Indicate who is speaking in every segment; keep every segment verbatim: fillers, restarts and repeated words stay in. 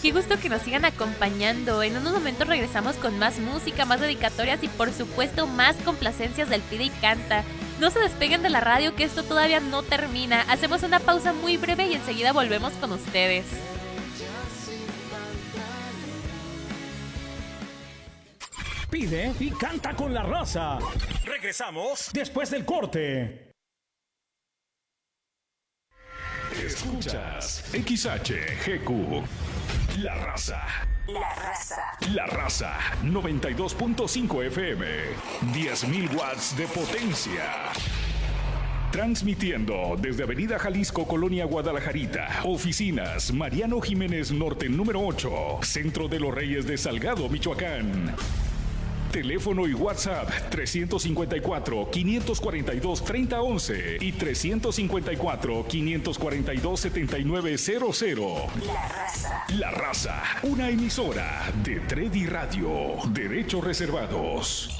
Speaker 1: Qué gusto que nos sigan acompañando. En unos momentos regresamos con más música, más dedicatorias y por supuesto más complacencias del Pide y Canta. No se despeguen de la radio, que esto todavía no termina. Hacemos una pausa muy breve y enseguida volvemos con ustedes.
Speaker 2: Pide y canta con la raza. Regresamos después del corte.
Speaker 3: Escuchas X H G Q. La raza.
Speaker 4: La raza.
Speaker 3: La raza. noventa y dos punto cinco F M. diez mil watts de potencia. Transmitiendo desde Avenida Jalisco, Colonia Guadalajarita. Oficinas Mariano Jiménez Norte número ocho. Centro de los Reyes de Salgado, Michoacán. Teléfono y WhatsApp trescientos cincuenta y cuatro, quinientos cuarenta y dos, treinta once y trescientos cincuenta y cuatro, quinientos cuarenta y dos, setenta y nueve cero cero.
Speaker 4: La raza.
Speaker 3: La raza, una emisora de Tredi Radio. Derechos reservados.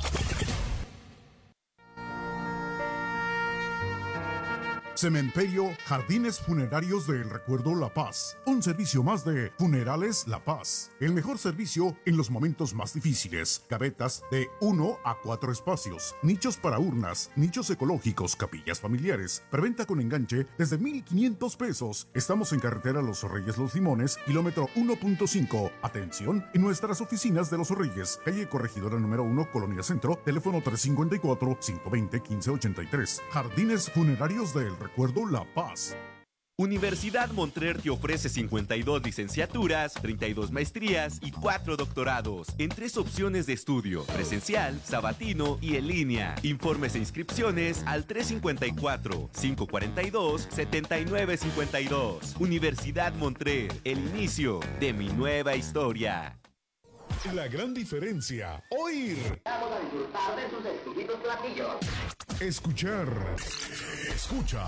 Speaker 5: Cementerio Jardines Funerarios del Recuerdo La Paz. Un servicio más de Funerales La Paz. El mejor servicio en los momentos más difíciles. Gavetas de uno a cuatro espacios. Nichos para urnas. Nichos ecológicos. Capillas familiares. Preventa con enganche desde mil quinientos pesos. Estamos en carretera Los Reyes Los Limones, kilómetro uno punto cinco. Atención en nuestras oficinas de Los Reyes. Calle Corregidora número uno, Colonia Centro. Teléfono tres cincuenta y cuatro, ciento veinte, quince ochenta y tres. Jardines Funerarios del Recuerdo La Paz.
Speaker 6: Universidad Montrer te ofrece cincuenta y dos licenciaturas, treinta y dos maestrías y cuatro doctorados en tres opciones de estudio: presencial, sabatino y en línea. Informes e inscripciones al tres cincuenta y cuatro, cinco cuarenta y dos, setenta y nueve cincuenta y dos. Universidad Montrer, el inicio de mi nueva historia.
Speaker 7: La gran diferencia: oír.
Speaker 4: Vamos a disfrutar de sus exquisitos platillos.
Speaker 7: Escuchar. Escucha.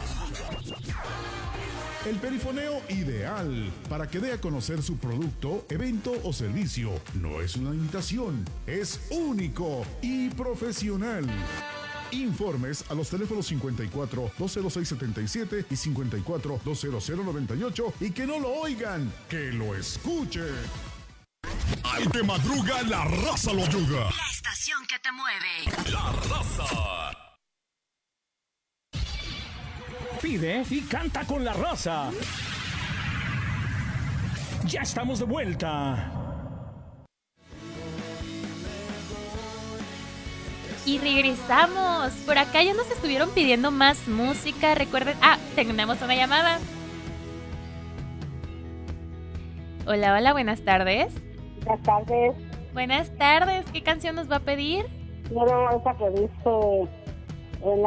Speaker 7: El perifoneo ideal para que dé a conocer su producto, evento o servicio. No es una imitación, es único y profesional. Informes a los teléfonos cincuenta y cuatro, doscientos seis, setenta y siete y cincuenta y cuatro, doscientos noventa y ocho, y que no lo oigan, que lo escuchen.
Speaker 8: Al que madruga, la raza lo ayuda.
Speaker 4: La estación que te mueve.
Speaker 8: La raza.
Speaker 2: Pide y canta con la raza. Ya estamos de vuelta.
Speaker 1: Y regresamos. Por acá ya nos estuvieron pidiendo más música. Recuerden... Ah, tenemos una llamada. Hola, hola, buenas tardes.
Speaker 9: Buenas tardes.
Speaker 1: Buenas tardes. ¿Qué canción nos va a pedir?
Speaker 9: Quiero esa que dice...